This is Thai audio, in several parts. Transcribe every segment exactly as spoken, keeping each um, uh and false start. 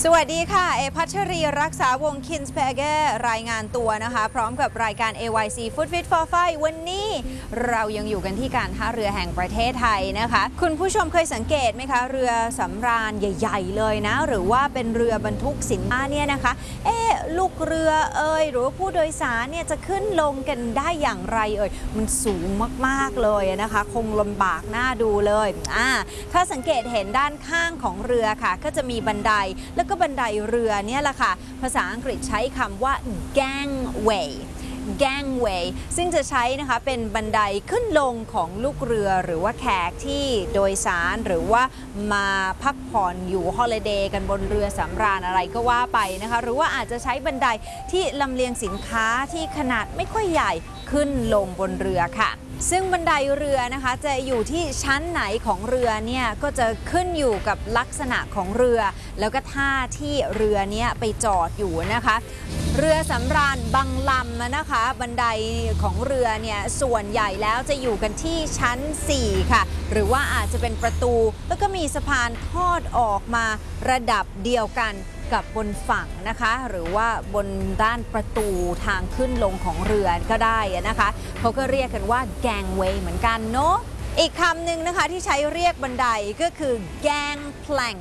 สวัสดีค่ะเอพัชรีรักษาวงศ์คินส์เพเกอร์รายงานตัวนะคะพร้อมกับรายการ เอ วาย ซี Food Fit for Fight วันนี้เรายังอยู่กันที่การท่าเรือแห่งประเทศไทยนะคะคุณผู้ชมเคยสังเกตไหมคะเรือสำราญใหญ่ๆเลยนะหรือว่าเป็นเรือบรรทุกสินค้าเนี่ยนะคะเอ๊ะลูกเรือเอ่ยหรือว่าผู้โดยสารเนี่ยจะขึ้นลงกันได้อย่างไรเอ่ยมันสูงมากๆเลยนะคะคงลำบากน่าดูเลยอ่าถ้าสังเกตเห็นด้านข้างของเรือค่ะก็จะมีบันไดแล้วก็บันไดเรือเนี่ยแหละค่ะภาษาอังกฤษใช้คำว่า gangway gangway ซึ่งจะใช้นะคะเป็นบันไดขึ้นลงของลูกเรือหรือว่าแขกที่โดยสารหรือว่ามาพักผ่อนอยู่ฮอลิเดย์กันบนเรือสำราญอะไรก็ว่าไปนะคะหรือว่าอาจจะใช้บันไดที่ลำเลียงสินค้าที่ขนาดไม่ค่อยใหญ่ขึ้นลงบนเรือค่ะซึ่งบันไดเรือนะคะจะอยู่ที่ชั้นไหนของเรือเนี่ยก็จะขึ้นอยู่กับลักษณะของเรือแล้วก็ท่าที่เรือเนี้ยไปจอดอยู่นะคะเรือสำราญบางลำนะคะบันไดของเรือเนี่ยส่วนใหญ่แล้วจะอยู่กันที่ชั้นสี่ค่ะหรือว่าอาจจะเป็นประตูแล้วก็มีสะพานทอดออกมาระดับเดียวกันกับบนฝั่งนะคะหรือว่าบนด้านประตูทางขึ้นลงของเรือก็ได้นะคะเขาก็เรียกกันว่า gangway เหมือนกันเนาะอีกคำหนึ่งนะคะที่ใช้เรียกบันไดก็คือ gangplank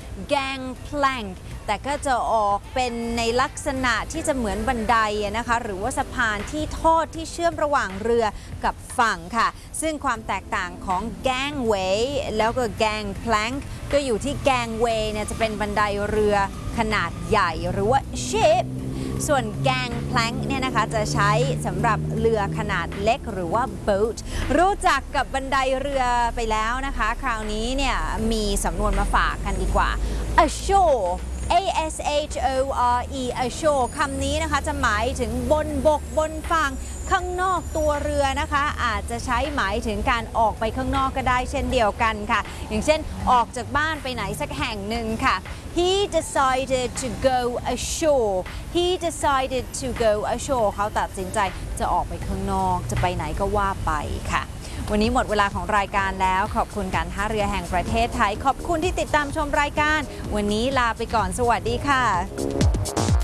gangplank แต่ก็จะออกเป็นในลักษณะที่จะเหมือนบันไดนะคะหรือว่าสะพานที่ทอดที่เชื่อมระหว่างเรือกับฝั่งค่ะซึ่งความแตกต่างของ gangway แล้วก็ gangplank ก็อยู่ที่ gangway เนี่ยจะเป็นบันไดเรือขนาดใหญ่หรือว่า ship ส่วน gangplank เนี่ยนะคะจะใช้สำหรับเรือขนาดเล็กหรือว่า boat รู้จักกับบันไดเรือไปแล้วนะคะคราวนี้เนี่ยมีสำนวนมาฝากกันดีกว่า ashore A S H O R E ashore คำนี้นะคะจะหมายถึงบนบกบนฝั่งข้างนอกตัวเรือนะคะอาจจะใช้หมายถึงการออกไปข้างนอกก็ได้เช่นเดียวกันค่ะอย่างเช่นออกจากบ้านไปไหนสักแห่งหนึ่งค่ะ He decided to go ashore He decided to go ashore เขาตัดสินใจจะออกไปข้างนอกจะไปไหนก็ว่าไปค่ะวันนี้หมดเวลาของรายการแล้วขอบคุณการท่าเรือแห่งประเทศไทยขอบคุณที่ติดตามชมรายการวันนี้ลาไปก่อนสวัสดีค่ะ